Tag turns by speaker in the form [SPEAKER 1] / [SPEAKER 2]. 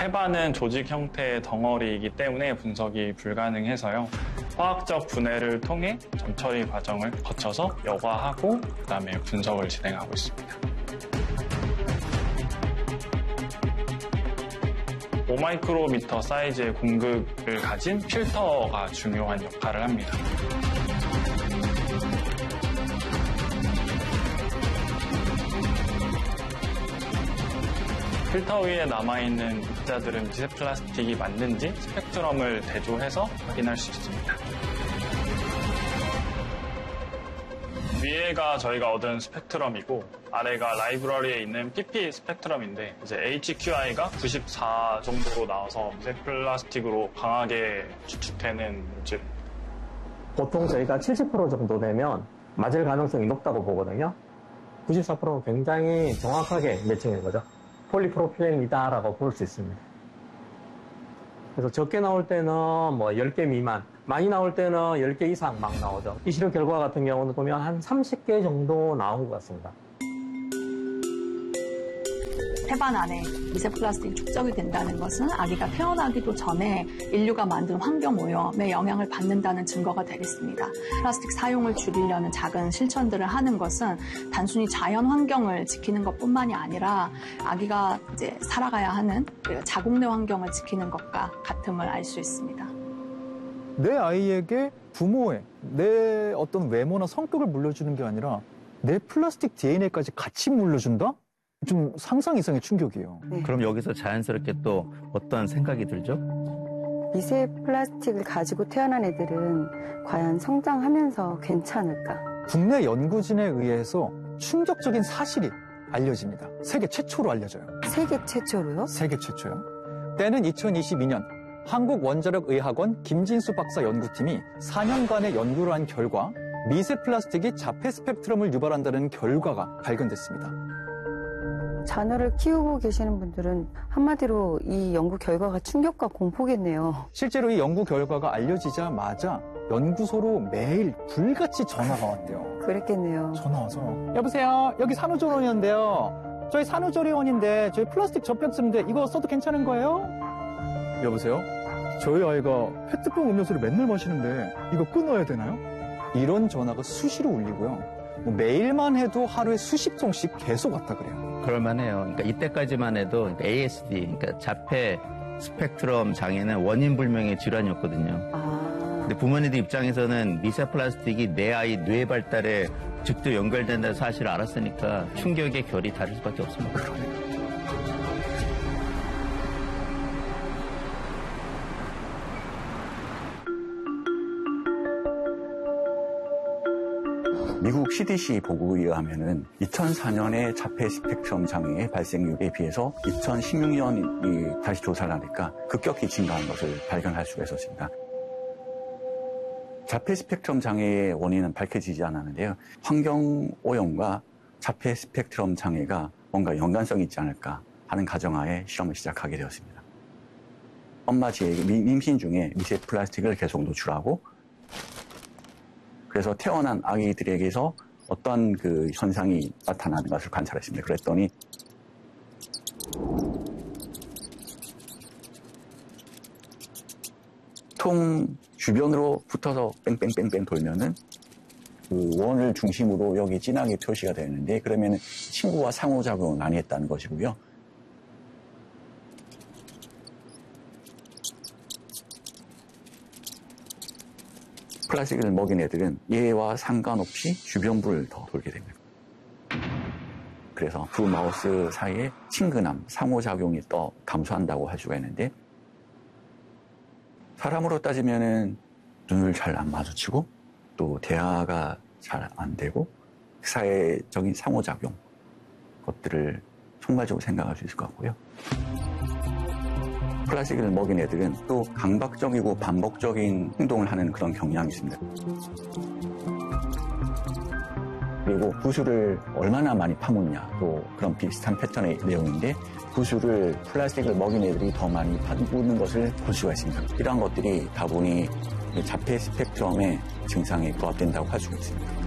[SPEAKER 1] 페바는 조직 형태의 덩어리이기 때문에 분석이 불가능해서요. 화학적 분해를 통해 점처리 과정을 거쳐서 여과하고 그다음에 분석을 진행하고 있습니다. 5마이크로미터 사이즈의 공극을 가진 필터가 중요한 역할을 합니다. 필터 위에 남아있는 입자들은 미세 플라스틱이 맞는지 스펙트럼을 대조해서 확인할 수 있습니다. 위에가 저희가 얻은 스펙트럼이고 아래가 라이브러리에 있는 PP 스펙트럼인데 이제 HQI가 94 정도로 나와서 미세 플라스틱으로 강하게 추측되는 물질.
[SPEAKER 2] 보통 저희가 70% 정도 되면 맞을 가능성이 높다고 보거든요. 94%는 굉장히 정확하게 매칭인 거죠. 폴리프로필렌이다라고 볼 수 있습니다. 그래서 적게 나올 때는 뭐 10개 미만, 많이 나올 때는 10개 이상 막 나오죠. 이 실험 결과 같은 경우는 보면 한 30개 정도 나온 것 같습니다.
[SPEAKER 3] 태반 안에 미세 플라스틱이 축적이 된다는 것은 아기가 태어나기도 전에 인류가 만든 환경 오염에 영향을 받는다는 증거가 되겠습니다. 플라스틱 사용을 줄이려는 작은 실천들을 하는 것은 단순히 자연 환경을 지키는 것뿐만이 아니라 아기가 이제 살아가야 하는 자국 내 환경을 지키는 것과 같음을 알 수 있습니다.
[SPEAKER 4] 내 아이에게 부모의 내 어떤 외모나 성격을 물려주는 게 아니라 내 플라스틱 DNA까지 같이 물려준다? 좀 상상 이상의 충격이에요.
[SPEAKER 5] 네.
[SPEAKER 6] 그럼 여기서 자연스럽게 또 어떤 생각이 들죠?
[SPEAKER 5] 미세 플라스틱을 가지고 태어난 애들은 과연 성장하면서 괜찮을까?
[SPEAKER 4] 국내 연구진에 의해서 충격적인 사실이 알려집니다. 세계 최초로 알려져요.
[SPEAKER 5] 세계 최초로요?
[SPEAKER 4] 세계 최초요. 때는 2022년 한국원자력의학원 김진수 박사 연구팀이 4년간의 연구를 한 결과 미세 플라스틱이 자폐 스펙트럼을 유발한다는 결과가 발견됐습니다.
[SPEAKER 5] 자녀를 키우고 계시는 분들은 한마디로 이 연구 결과가 충격과 공포겠네요.
[SPEAKER 4] 실제로 이 연구 결과가 알려지자마자 연구소로 매일 불같이 전화가 왔대요.
[SPEAKER 5] 그랬겠네요.
[SPEAKER 4] 전화 와서 여보세요, 여기 산후조리원인데요. 저희 산후조리원인데 저희 플라스틱 젖병 쓰는데 이거 써도 괜찮은 거예요? 여보세요? 저희 아이가 페트병 음료수를 맨날 마시는데 이거 끊어야 되나요? 이런 전화가 수시로 울리고요. 뭐 매일만 해도 하루에 수십 통씩 계속 왔다 그래요.
[SPEAKER 6] 그럴만해요. 그러니까 이때까지만 해도 ASD, 그러니까 자폐 스펙트럼 장애는 원인 불명의 질환이었거든요. 근데 부모님들 입장에서는 미세 플라스틱이 내 아이 뇌 발달에 직접 연결된다는 사실을 알았으니까 충격의 결이 다를 수밖에 없습니다.
[SPEAKER 7] 미국 CDC 보고에 의하면은 2004년에 자폐 스펙트럼 장애의 발생률에 비해서 2016년이 다시 조사를 하니까 급격히 증가한 것을 발견할 수가 있었습니다. 자폐 스펙트럼 장애의 원인은 밝혀지지 않았는데요. 환경 오염과 자폐 스펙트럼 장애가 뭔가 연관성이 있지 않을까 하는 가정하에 실험을 시작하게 되었습니다. 엄마지에게 임신 중에 미세 플라스틱을 계속 노출하고 그래서 태어난 아기들에게서 어떤 그 현상이 나타나는 것을 관찰했습니다. 그랬더니 통 주변으로 붙어서 뺑뺑뺑뺑 돌면은 그 원을 중심으로 여기 진하게 표시가 되는데 그러면 친구와 상호작용을 많이 했다는 것이고요. 플라스틱을 먹인 애들은 얘와 상관없이 주변부를 더 돌게 됩니다. 그래서 두 마우스 사이에 친근함, 상호작용이 더 감소한다고 할 수가 있는데 사람으로 따지면은 눈을 잘 안 마주치고 또 대화가 잘 안 되고 사회적인 상호작용 것들을 총괄적으로 생각할 수 있을 것 같고요. 플라스틱을 먹인 애들은 또 강박적이고 반복적인 행동을 하는 그런 경향이 있습니다. 그리고 구슬을 얼마나 많이 파묻냐 또 그런 비슷한 패턴의 내용인데 구슬을 플라스틱을 먹인 애들이 더 많이 파묻는 것을 볼 수가 있습니다. 이러한 것들이 다분히 자폐 스펙트럼의 증상에 부합된다고 할 수가 있습니다.